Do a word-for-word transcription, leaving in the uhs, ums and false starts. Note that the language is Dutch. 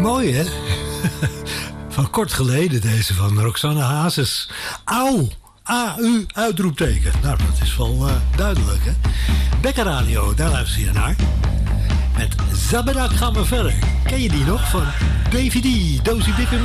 Mooi, hè? Van kort geleden deze van Roxanne Hazes. Auw! A U uitroepteken. Nou, dat is wel uh, duidelijk, hè? Bekker Radio, daar luister je naar. Met Zaberak gaan we verder. Ken je die nog? Van Davy D, Dozy Dikke